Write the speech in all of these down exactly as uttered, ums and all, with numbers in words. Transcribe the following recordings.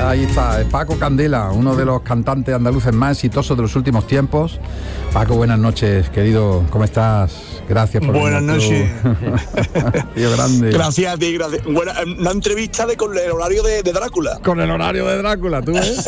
ahí está, es Paco Candela, uno de los cantantes andaluces más exitosos de los últimos tiempos. Paco, buenas noches, querido, ¿cómo estás? Gracias por Buenas noches. Tío grande. Gracias a ti, gracias. Bueno, una entrevista de, con el horario de, de Drácula. Con el horario de Drácula, ¿tú ves?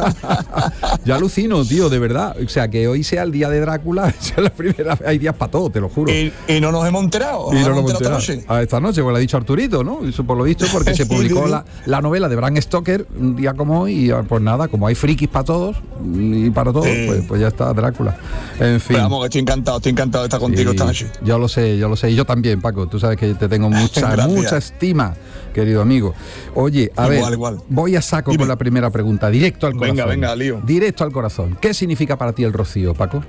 Yo alucino, tío, de verdad. O sea, que hoy sea el día de Drácula, es la primera vez, hay días para todo, te lo juro. Y, y no nos hemos enterado. Y no nos hemos hemos enterado. Esta noche, a esta noche pues lo ha dicho Arturito, ¿no? Eso por lo visto, porque se publicó la, la novela de Bram Stoker un día como hoy, y pues nada, como hay frikis para todos y para todos, sí. pues, pues ya está Drácula. En fin. Pero vamos, estoy encantado, estoy encantado de estar contigo sí, esta noche. Yo lo sé, yo lo sé, y yo también, Paco. Tú sabes que te tengo mucha, mucha estima, querido amigo. Oye, a igual, ver, igual. voy a saco Dime. con la primera pregunta, directo al corazón. Venga, venga, lío. Directo al corazón. ¿Qué significa para ti el rocío, Paco?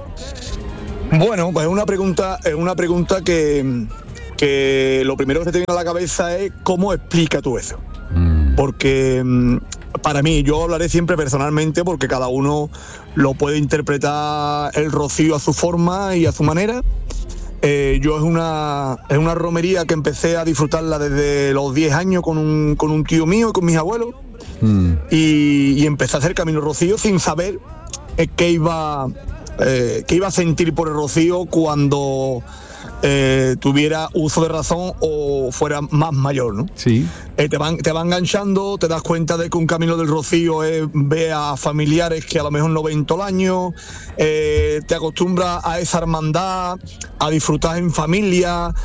Bueno, pues es una pregunta, es una pregunta que, que lo primero que te viene a la cabeza es cómo explica tú eso. Mm. Porque para mí, yo hablaré siempre personalmente, porque cada uno lo puede interpretar el rocío a su forma y a su manera. Eh, yo es una, es una romería que empecé a disfrutarla desde los diez años con un, con un tío mío y con mis abuelos. Mm. Y, y empecé a hacer Camino Rocío sin saber eh, qué, iba, eh, qué iba a sentir por el rocío cuando eh, tuviera uso de razón o fuera más mayor, ¿no? Sí. Eh, te, van, te va enganchando, te das cuenta de que un Camino del Rocío es ver a familiares que a lo mejor no ven todo el año, eh, te acostumbras a esa hermandad, a disfrutar en familia, a,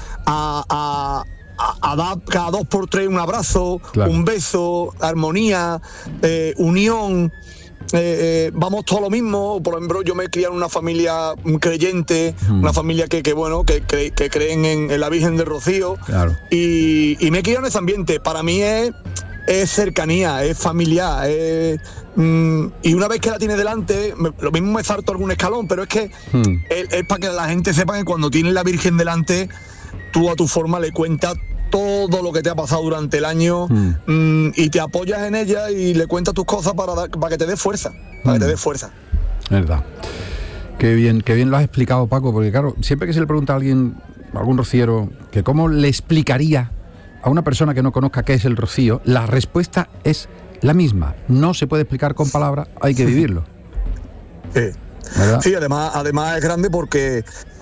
a, a, a dar cada dos por tres un abrazo, claro. un beso, armonía, eh, unión. Eh, eh, vamos todo lo mismo. Por ejemplo, yo me crié en una familia creyente, mm. una familia que, que bueno, que, que, que creen en, en la Virgen del Rocío, claro. y, y me crié en ese ambiente. Para mí es, es cercanía, es familiar, es, mm, y una vez que la tienes delante, me, lo mismo me salto algún escalón, pero es que mm. es, es para que la gente sepa que cuando tienes la Virgen delante, tú a tu forma le cuentas todo lo que te ha pasado durante el año, mm. Mm, y te apoyas en ella y le cuentas tus cosas para, dar, para que te dé fuerza, para mm. que te dé fuerza. Verdad. Qué bien, qué bien lo has explicado, Paco, porque claro, siempre que se le pregunta a alguien, a algún rociero, que cómo le explicaría a una persona que no conozca qué es el rocío, la respuesta es la misma. No se puede explicar con palabras, hay que vivirlo. Sí, ¿verdad? Sí, además, además es grande porque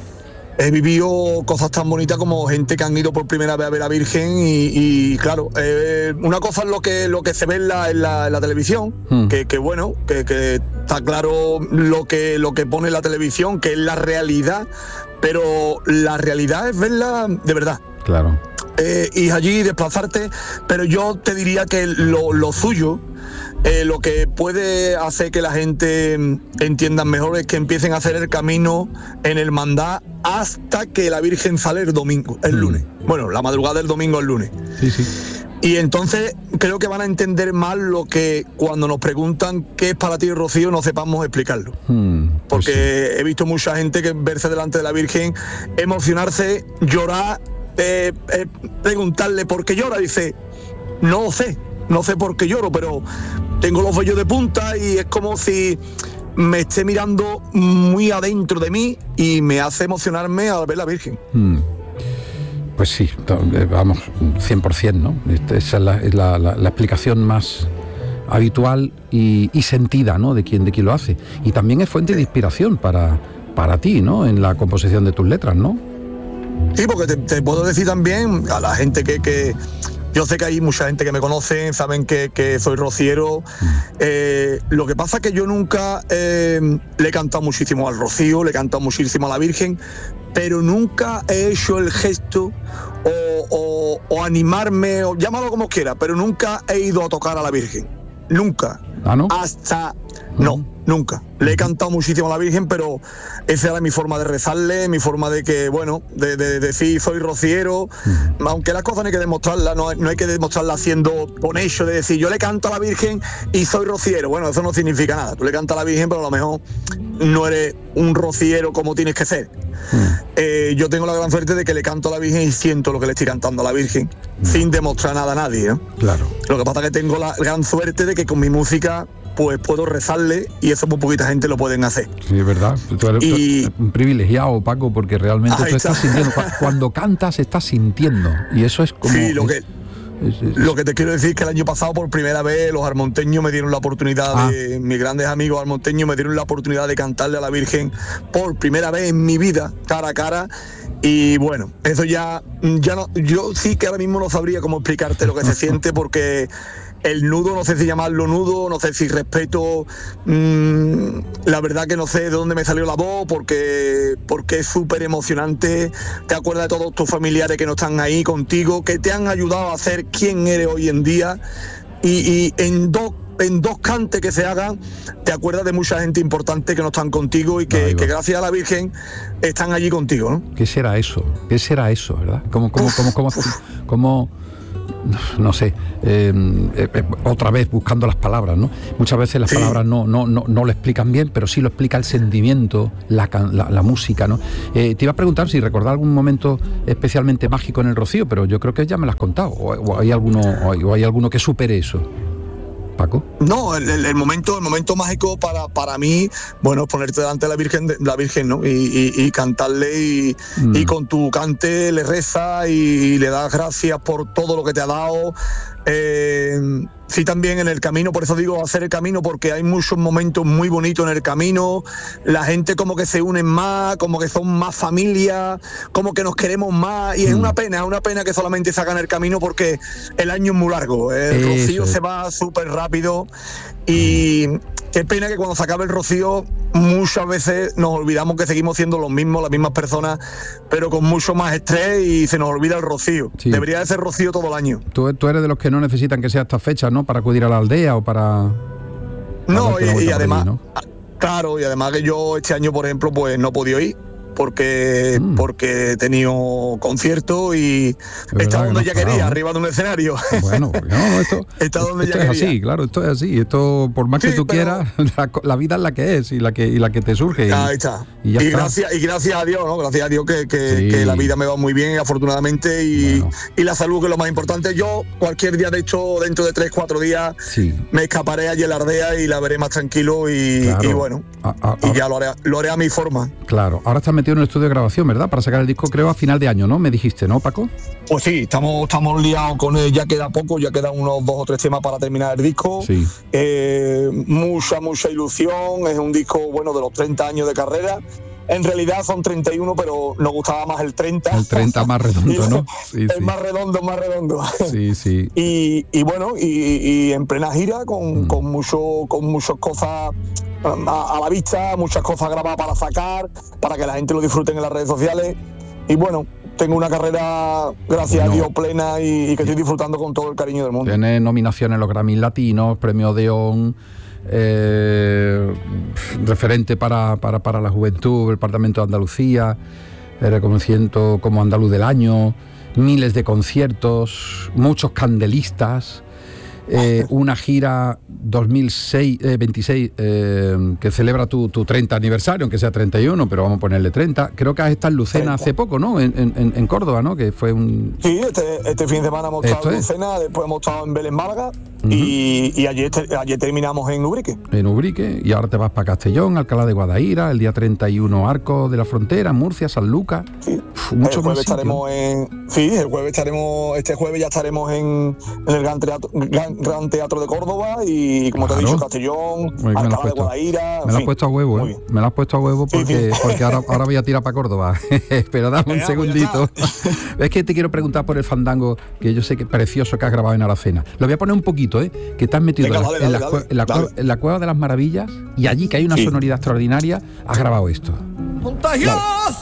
he vivido cosas tan bonitas como gente que han ido por primera vez a ver a la Virgen y, y claro, eh, una cosa es lo que lo que se ve en la, en la, en la televisión, hmm. que, que bueno, que, que está claro lo que, lo que pone la televisión, que es la realidad, pero la realidad es verla de verdad. Claro. Eh, y allí desplazarte, pero yo te diría que lo, lo suyo, Eh, lo que puede hacer que la gente entienda mejor es que empiecen a hacer el camino en hermandad hasta que la Virgen sale el domingo, el mm. lunes. Bueno, la madrugada del domingo al lunes. Sí, sí. Y entonces creo que van a entender más lo que cuando nos preguntan qué es para ti el rocío no sepamos explicarlo. Mm, pues Porque sí. he visto mucha gente que verse delante de la Virgen, emocionarse, llorar, eh, eh, preguntarle por qué llora. Dice, no sé. No sé por qué lloro, pero tengo los vellos de punta y es como si me esté mirando muy adentro de mí y me hace emocionarme al ver la Virgen. Mm. Pues sí, vamos, cien por ciento, ¿no? Esa es la, es la, la, la explicación más habitual y, y sentida, ¿no? De quien, de quien lo hace. Y también es fuente de inspiración para, para ti, ¿no? En la composición de tus letras, ¿no? Sí, porque te, te puedo decir también a la gente que... que yo sé que hay mucha gente que me conoce, saben que, que soy rociero. Eh, lo que pasa es que yo nunca eh, le he cantado muchísimo al rocío, le he cantado muchísimo a la Virgen, pero nunca he hecho el gesto o, o, o animarme, o llámalo como quiera, pero nunca he ido a tocar a la Virgen. Nunca. ¿Ah, no? Hasta... No, nunca. Le he cantado muchísimo a la Virgen, pero esa era mi forma de rezarle, mi forma de que, bueno, de, de, de decir soy rociero, mm. aunque las cosas no hay que demostrarlas, no, no hay que demostrarlas haciendo con hecho de decir yo le canto a la Virgen y soy rociero. Bueno, eso no significa nada. Tú le cantas a la Virgen, pero a lo mejor no eres un rociero como tienes que ser. Mm. Eh, yo tengo la gran suerte de que le canto a la Virgen y siento lo que le estoy cantando a la Virgen, mm. sin demostrar nada a nadie, ¿no? Claro. Lo que pasa es que tengo la gran suerte de que con mi música pues puedo rezarle y eso muy poquita gente lo pueden hacer. Sí, es verdad. Tú eres y... un privilegiado, Paco, porque realmente tú estás sintiendo. Cuando cantas, estás sintiendo. Y eso es como... Sí, lo que... Es, es, Lo que te quiero decir es que el año pasado por primera vez los armonteños me dieron la oportunidad ah. de, mis grandes amigos armonteños me dieron la oportunidad de cantarle a la Virgen por primera vez en mi vida, cara a cara. Y bueno, eso ya, ya no, yo sí que ahora mismo no sabría cómo explicarte lo que se siente, porque el nudo, no sé si llamarlo nudo, no sé si respeto, mmm, la verdad que no sé de dónde me salió la voz, porque, porque es súper emocionante. Te acuerdas de todos tus familiares que no están ahí contigo, que te han ayudado a ser quien eres hoy en día, y, y en dos en dos cantes que se hagan, te acuerdas de mucha gente importante que no están contigo y que, que gracias a la Virgen están allí contigo, ¿no? ¿Qué será eso? ¿Qué será eso, verdad? ¿Cómo, cómo, cómo, cómo, cómo, no sé, eh, eh, otra vez buscando las palabras, ¿no? Muchas veces las sí. palabras no, no, no, no lo explican bien, pero sí lo explica el sentimiento, la, la, la música, ¿no? Eh, te iba a preguntar si recordar algún momento especialmente mágico en el Rocío, pero yo creo que ya me lo has contado, o, o hay alguno, o hay, o hay alguno que supere eso. Paco. No, el, el, el momento el momento mágico para, para mí, bueno, es ponerte delante de la Virgen, de, la Virgen, ¿no? Y, y, y cantarle y, mm. y con tu cante le reza y, y le das gracias por todo lo que te ha dado. Eh, sí, también en el camino, por eso digo hacer el camino, porque hay muchos momentos muy bonitos en el camino. La gente como que se unen más, como que son más familia, como que nos queremos más, y mm. es una pena, es una pena que solamente se haga en el camino, porque el año es muy largo, el eso. Rocío se va súper rápido y qué pena que cuando se acabe el Rocío muchas veces nos olvidamos que seguimos siendo los mismos, las mismas personas, pero con mucho más estrés, y se nos olvida el Rocío. Sí. Debería de ser Rocío todo el año. Tú, tú eres de los que no necesitan que sea esta fecha, ¿no? Para acudir a la aldea o para... No, y, y además, allí, ¿no? Claro, y además que yo este año, por ejemplo, pues no he podido ir, porque mm. porque he tenido concierto y está donde ya quería, ¿no? Arriba de un escenario. Bueno, no, esto, está donde esto ya es quería. así, claro, esto es así. Esto, por más sí, que tú pero... quieras, la, la vida es la que es y la que y la que te surge. Y, ahí está. Y, ya y está. gracias y gracias a Dios, ¿no? Gracias a Dios que, que, sí. que la vida me va muy bien, afortunadamente, y, bueno. y la salud, que es lo más importante. Yo cualquier día, de hecho, dentro de tres, cuatro días, sí. me escaparé allí a la Ardea y la veré más tranquilo y, claro. y bueno, a, a, y ya lo haré, lo haré a mi forma. Claro, ahora estás metido en el estudio de grabación, ¿verdad? Para sacar el disco, creo, a final de año, ¿no? Me dijiste, ¿no, Paco? Pues sí, estamos, estamos liados con él, ya queda poco, ya quedan unos dos o tres temas para terminar el disco. Sí. Eh, mucha, mucha ilusión, es un disco, bueno, de los treinta años de carrera. En realidad son treinta y uno, pero nos gustaba más el treinta. El treinta más redondo, ¿no? Sí, el sí. más redondo, más redondo. Sí, sí. Y, y bueno, y, y en plena gira, con, mm. con, mucho, con muchas cosas a, a la vista, muchas cosas grabadas para sacar, para que la gente lo disfruten en las redes sociales. Y bueno, tengo una carrera, gracias bueno, a Dios, plena y, y que estoy disfrutando con todo el cariño del mundo. Tienes nominaciones en los Grammy Latinos, Premio Odeón, eh, referente para, para, para la juventud, el Parlamento de Andalucía, el reconocimiento como andaluz del año, miles de conciertos, muchos candelistas. Eh, una gira dos mil veintiséis eh, que celebra tu, tu treinta aniversario, aunque sea treinta y uno, pero vamos a ponerle treinta. Creo que has estado en Lucena hace poco, ¿no? En, en, en Córdoba, ¿no? Que fue un... Sí, este, este fin de semana hemos estado en Lucena, después hemos estado en Vélez, Málaga, uh-huh. y, y ayer, te, ayer terminamos en Ubrique. En Ubrique, y ahora te vas para Castellón, Alcalá de Guadaira, el día treinta y uno Arcos de la Frontera, Murcia, San Lucas. Sí. Uf, mucho el jueves estaremos en... Sí, el jueves estaremos, este jueves ya estaremos en, en el Gran Teatro, Gran, Gran Teatro de Córdoba y, como claro. te he dicho, Castellón, Uy, Alcalá de Guadaira. Me lo has puesto a huevo, ¿eh? Me lo has puesto a huevo porque, sí, sí. porque ahora, ahora voy a tirar para Córdoba. Pero dame un segundito. Es que te quiero preguntar por el fandango, que yo sé que es precioso, que has grabado en Aracena. Lo voy a poner un poquito, ¿eh? Que te has metido Venga, en, dale, la, dale, en, la, dale. en la Cueva de las Maravillas, y allí, que hay una sí. sonoridad extraordinaria, has grabado esto. ¡Contagioso!